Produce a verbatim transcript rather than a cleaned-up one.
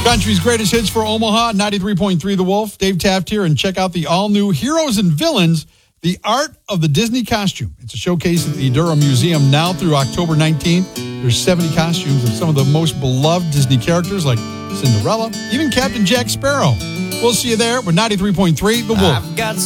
Country's greatest hits for Omaha, ninety-three point three The Wolf. Dave Taft here, and check out the all-new Heroes and Villains, The Art of the Disney Costume. It's a showcase at the Durham Museum now through October nineteenth. There's seventy costumes of some of the most beloved Disney characters like Cinderella, even Captain Jack Sparrow. We'll see you there with ninety-three point three The Wolf. I've got